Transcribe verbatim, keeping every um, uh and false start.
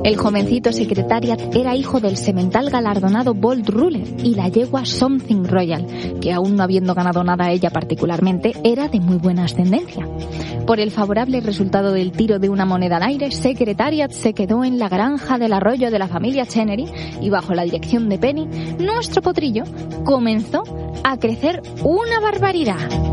El jovencito Secretariat era hijo del semental galardonado Bolt Ruler y la yegua Something Royal, que aún no habiendo ganado nada ella particularmente, era de muy buena ascendencia. Por el favorable resultado del tiro de una moneda al aire, Secretariat se quedó en la granja del arroyo de la familia Chenery y bajo la dirección de Penny, nuestro potrillo comenzó a crecer una barbaridad.